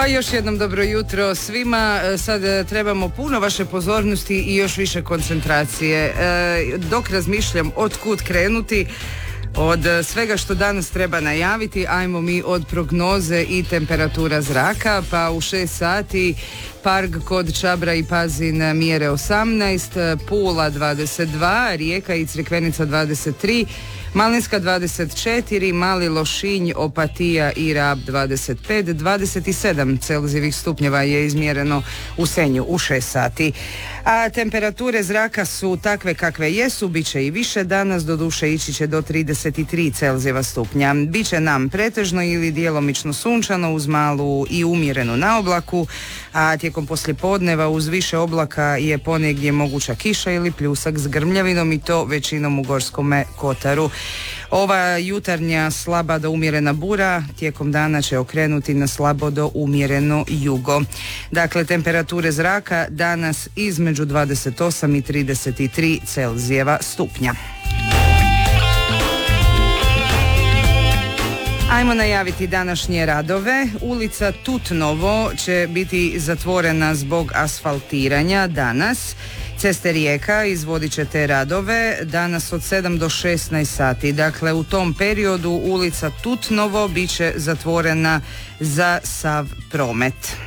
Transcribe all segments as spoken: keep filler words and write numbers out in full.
Pa još jednom dobro jutro svima. Sad trebamo puno vaše pozornosti i još više koncentracije. Dok razmišljam od kud krenuti, od svega što danas treba najaviti, ajmo mi od prognoze i temperatura zraka. Pa u šest sati Park kod Čabra i Pazin mjere osamnaest, Pula dvadeset dva, Rijeka i Crikvenica dvadeset tri, Malinska dvadeset četiri, Mali Lošinj, Opatija i Rab dvadeset pet, dvadeset sedam Celzijevih stupnjeva je izmjereno u Senju u šest sati. A temperature zraka su takve kakve jesu, bit će i više danas, doduše ići će do trideset tri Celzijeva stupnja. Biće nam pretežno ili djelomično sunčano uz malu i umjerenu naoblaku, a tijekom poslijepodneva uz više oblaka je ponegdje moguća kiša ili pljusak s grmljavinom i to većinom u Gorskome kotaru. Ova jutarnja slaba do umjerena bura tijekom dana će okrenuti na slabo do umjereno jugo. Dakle, temperature zraka danas između dvadeset osam i trideset tri Celzijeva stupnja. Ajmo najaviti današnje radove. Ulica Tutnovo će biti zatvorena zbog asfaltiranja danas. Ceste Rijeka izvodit će te radove danas od sedam do šesnaest sati. Dakle, u tom periodu ulica Tutnovo bit će zatvorena za sav promet.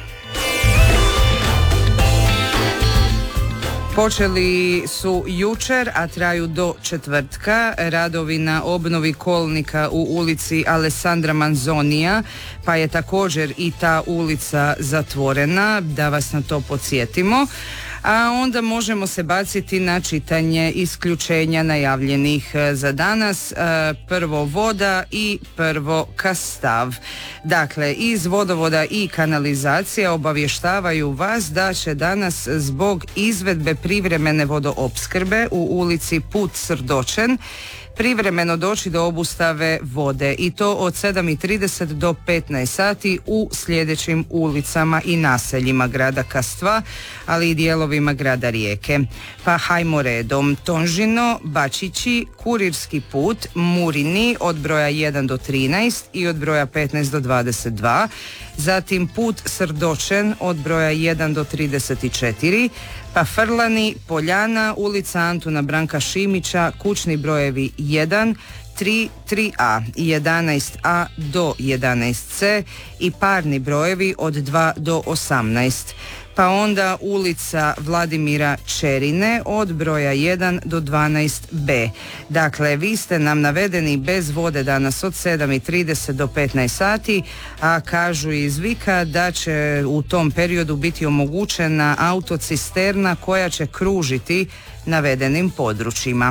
Počeli su jučer, a traju do četvrtka, radovi na obnovi kolnika u ulici Alessandra Manzonija, pa je također i ta ulica zatvorena, da vas na to podsjetimo. A onda možemo se baciti na čitanje isključenja najavljenih za danas. Prvo voda i prvo Kastav. Dakle, iz vodovoda i kanalizacije obavještavaju vas da će danas zbog izvedbe privremene vodoopskrbe u ulici Put Srdočen privremeno doći do obustave vode i to od sedam i trideset do petnaest sati u sljedećim ulicama i naseljima grada Kastva, ali i dijelovima grada Rijeke. Pa hajmo redom. Tonžino, Bačići, Kurirski put, Murini od broja jedan do trinaest i od broja petnaest do dvadeset dva. Zatim put Srdočen od broja jedan do trideset četiri, pa Frlani, Poljana, ulica Antuna Branka Šimića, kućni brojevi jedan, tri, tri a, jedanaest a do jedanaest ce i parni brojevi od dva do osamnaest. Pa onda ulica Vladimira Čerine od broja jedan do dvanaest be. Dakle, vi ste nam navedeni bez vode danas od sedam i trideset do petnaest sati, a kažu iz Vika da će u tom periodu biti omogućena autocisterna koja će kružiti navedenim područjima.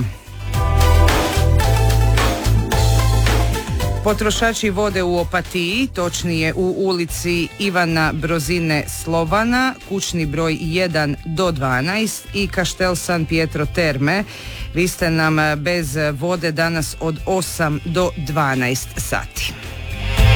Potrošači vode u Opatiji, točnije u ulici Ivana Brozine Slobana, kućni broj jedan do dvanaest i Kaštel San Pietro Terme. Vi ste nam bez vode danas od osam do dvanaest sati.